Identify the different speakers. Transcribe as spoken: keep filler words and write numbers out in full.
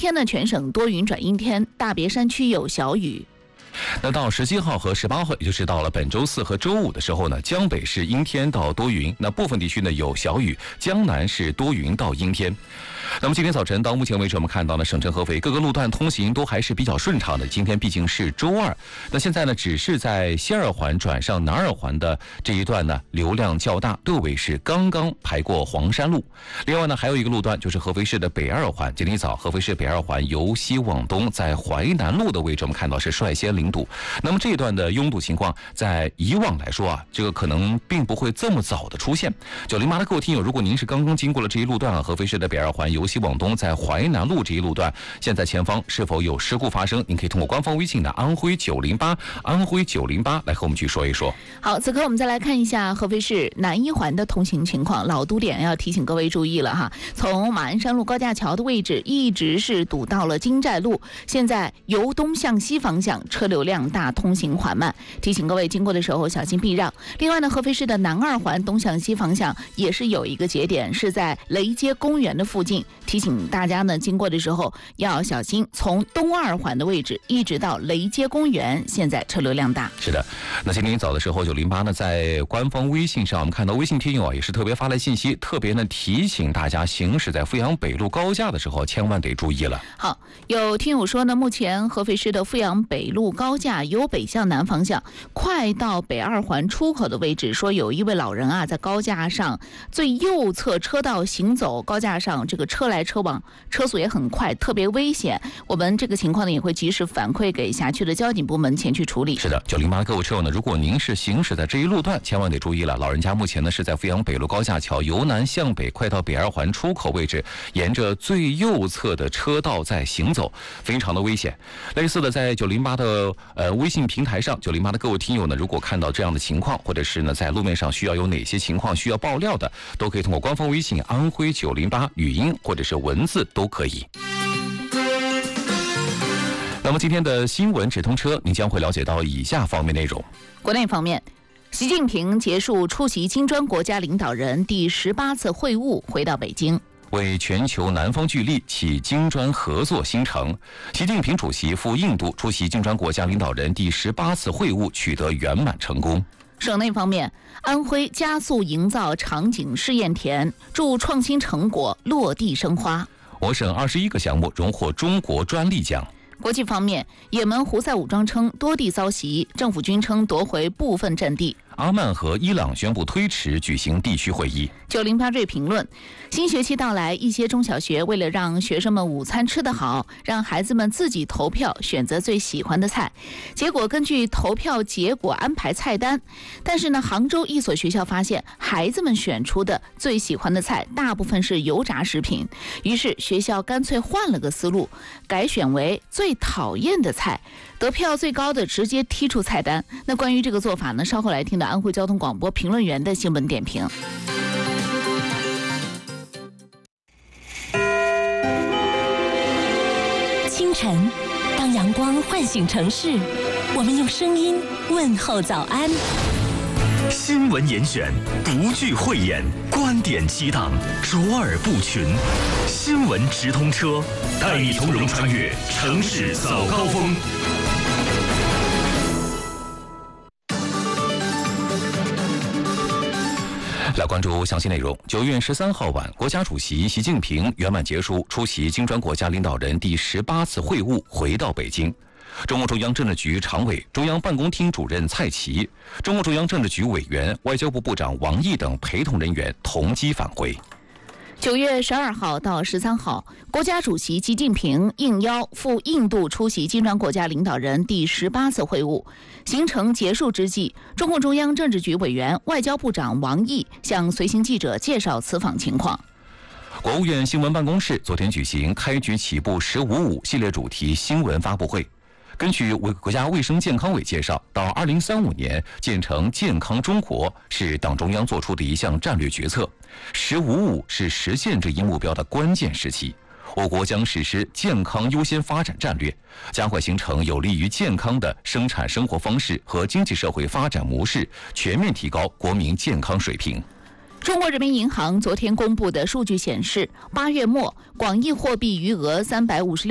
Speaker 1: 天呢，全省多云转阴天，大别山区有小雨。
Speaker 2: 那到十七号和十八号，也就是到了本周四和周五的时候呢，江北是阴天到多云，那部分地区呢有小雨，江南是多云到阴天。那么今天早晨到目前为止，我们看到呢，省城合肥各个路段通行都还是比较顺畅的。今天毕竟是周二，那现在呢，只是在西二环转上南二环的这一段呢，流量较大，队尾是刚刚排过黄山路。另外呢，还有一个路段就是合肥市的北二环，今天一早合肥市北二环由西往东，在淮南路的位置，我们看到是率先零堵。那么这一段的拥堵情况，在以往来说啊，这个可能并不会这么早的出现。九零八的各位听友，如果您是刚刚经过了这一路段啊，合肥市的北二环由西往东，在淮南路这一路段，现在前方是否有事故发生？您可以通过官方微信的安徽九零八安徽九零八来和我们去说一说。
Speaker 1: 好，此刻我们再来看一下合肥市南一环的通行情况。老堵点要提醒各位注意了哈，从马鞍山路高架桥的位置一直是堵到了金寨路，现在由东向西方向车流量大，通行缓慢，提醒各位经过的时候小心避让。另外呢，合肥市的南二环东向西方向也是有一个节点，是在雷街公园的附近，提醒大家呢经过的时候要小心。从东二环的位置一直到雷街公园，现在车流量大。
Speaker 2: 是的，那今天一早的时候，九零八呢在官方微信上，我们看到微信听友啊也是特别发来信息，特别呢提醒大家行驶在阜阳北路高架的时候，千万得注意了。
Speaker 1: 好，有听友说呢，目前合肥市的阜阳北路高架由北向南方向，快到北二环出口的位置，说有一位老人啊在高架上最右侧车道行走，高架上这个车来车往，车速也很快，特别危险。我们这个情况呢也会及时反馈给辖区的交警部门前去处理。
Speaker 2: 是的，九零八各位车友呢，如果您是行驶在这一路段，千万得注意了。老人家目前呢是在阜阳北路高架桥由南向北，快到北二环出口位置，沿着最右侧的车道在行走，非常的危险。类似的，在九零八的呃微信平台上，九零八的各位听友呢，如果看到这样的情况，或者是呢在路面上需要有哪些情况需要爆料的，都可以通过官方微信安徽九零八语音或者是文字都可以。那么今天的新闻直通车，您将会了解到以下方面内容。
Speaker 1: 国内方面，习近平结束出席金砖国家领导人第十八次会晤，回到北京。
Speaker 2: 为全球南方聚力启金砖合作新程，习近平主席赴印度出席金砖国家领导人第十八次会晤取得圆满成功。
Speaker 1: 省内方面，安徽加速营造场景试验田，助创新成果落地生花。
Speaker 2: 我省二十一个项目荣获中国专利奖。
Speaker 1: 国际方面，也门胡塞武装称多地遭袭，政府军称夺回部分阵地。
Speaker 2: 阿曼和伊朗宣布推迟举行地区会议。
Speaker 1: 九零八瑞评论：新学期到来，一些中小学为了让学生们午餐吃得好，让孩子们自己投票选择最喜欢的菜，结果根据投票结果安排菜单。但是呢，杭州一所学校发现，孩子们选出的最喜欢的菜大部分是油炸食品，于是学校干脆换了个思路，改选为最讨厌的菜，得票最高的直接踢出菜单。那关于这个做法呢，稍后来听到安徽交通广播评论员的新闻点评。
Speaker 3: 清晨，当阳光唤醒城市，我们用声音问候早安。
Speaker 4: 新闻严选，不惧讳言，观点激荡，卓尔不群。新闻直通车，带你从容穿越城市早高峰。
Speaker 2: 来关注详细内容。九月十三号晚，国家主席习近平圆满结束出席金砖国家领导人第十八次会晤，回到北京。中共中央政治局常委、中央办公厅主任蔡奇、中共中央政治局委员、外交部部长王毅等陪同人员同机返回。
Speaker 1: 九月十二号到十三号，国家主席习近平应邀赴印度出席金砖国家领导人第十八次会晤。行程结束之际，中共中央政治局委员、外交部长王毅向随行记者介绍此访情况。
Speaker 2: 国务院新闻办公室昨天举行开局起步十五五系列主题新闻发布会。根据国家卫生健康委介绍，到二零三五年建成健康中国是党中央做出的一项战略决策，十五五是实现这一目标的关键时期。我国将实施健康优先发展战略，加快形成有利于健康的生产生活方式和经济社会发展模式，全面提高国民健康水平。
Speaker 1: 中国人民银行昨天公布的数据显示，八月末广义货币余额三百五十六